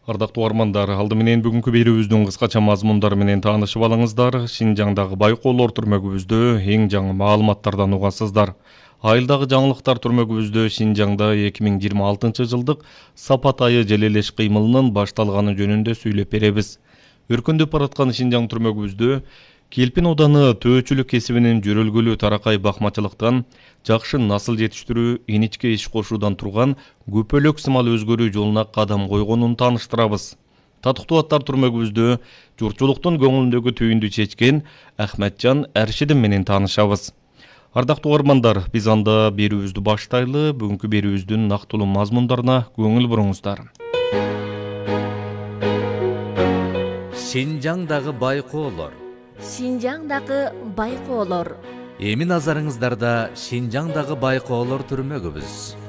Ардактуу угармандар, алды менен бүгүнкү берүүбүздүн кыскача мазмундары менен таанышып алыңыздар. Шинжаңдагы байкоолор түрмөгүбүздө эң жаңы маалыматтардан угасыздар. Айылдагы жаңылыктар түрмөгүбүздө Шинжаңда 2026-жылдык сапат айы желелеш кыймылынын башталганы жөнүндө сүйлөп беребиз. Өркүндөп бараткан Шинжаң түрмөгүбүздө Келпин ооданы төөчүлүк кесибинин жөрөлгөлүү таракай бакмачылыктан жакшы насыл жетиштирүү, иничке иш кошуудан турган көпөлөк сымал өзгөрүү жолуна кадам койгонун тааныштырабыз. Татыктуу аттар түрмөгүбүздө журтчулуктун көңүлүндөгү түйүндү чечкен Ахматжан Аршидин менен таанышабыз. Ардактуу угармандар, биз анда берүүбүздү баштайлы. Бүгүнкү берүүбүздүн нактылуу мазмундарына көңүл буруңуздар. Шинжаңдагы байкоолор. Шинжаңдагы байкоолор. Эми назарыңыздарда Шинжаңдагы байкоолор түрмөгүбүз.